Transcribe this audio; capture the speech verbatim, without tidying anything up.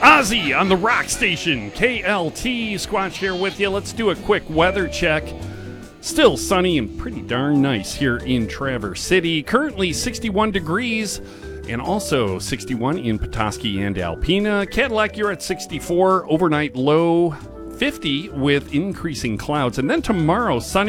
Ozzy on the rock station, K L T. Squatch here with you. Let's do a quick weather check. Still sunny and pretty darn nice here in Traverse City. Currently sixty-one degrees and also sixty-one in Petoskey and Alpena. Cadillac, you're at sixty-four. Overnight low fifty with increasing clouds. And then tomorrow, sunny.